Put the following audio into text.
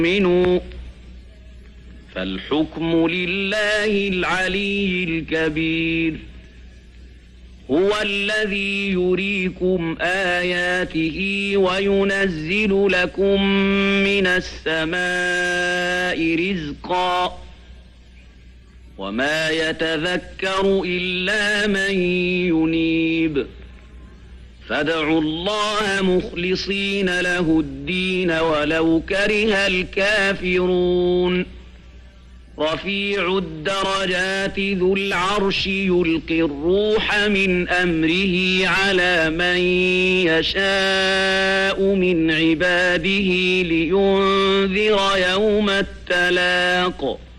يؤمنوا فالحكم لله العلي الكبير هو الذي يريكم آياته وينزل لكم من السماء رزقا وما يتذكر إلا من ينيب فادعوا الله مخلصين له الدين ولو كره الكافرون رفيع الدرجات ذو العرش يلقي الروح من أمره على من يشاء من عباده لينذر يوم التلاق